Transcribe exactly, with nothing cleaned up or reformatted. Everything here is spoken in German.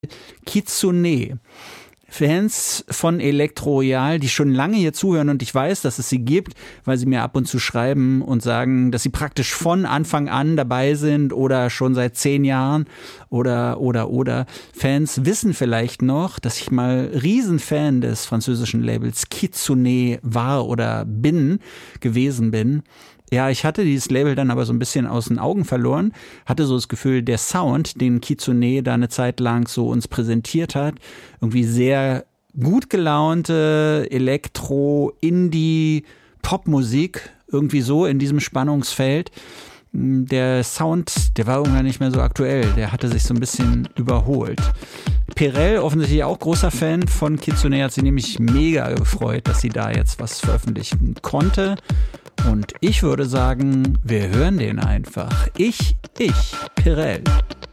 Kitsune. Fans von Elektro Royal, die schon lange hier zuhören und ich weiß, dass es sie gibt, weil sie mir ab und zu schreiben und sagen, dass sie praktisch von Anfang an dabei sind oder schon seit zehn Jahren oder, oder, oder. Fans wissen vielleicht noch, dass ich mal Riesenfan des französischen Labels Kitsune war oder bin, gewesen bin. Ja, ich hatte dieses Label dann aber so ein bisschen aus den Augen verloren, hatte so das Gefühl, der Sound, den Kitsune da eine Zeit lang so uns präsentiert hat, irgendwie sehr gut gelaunte Elektro, Indie, Popmusik, irgendwie so in diesem Spannungsfeld. Der Sound, der war irgendwann nicht mehr so aktuell, der hatte sich so ein bisschen überholt. Perel, offensichtlich auch großer Fan von Kitsune, hat sich nämlich mega gefreut, dass sie da jetzt was veröffentlichen konnte. Und ich würde sagen, wir hören den einfach. Ich, ich, Perel.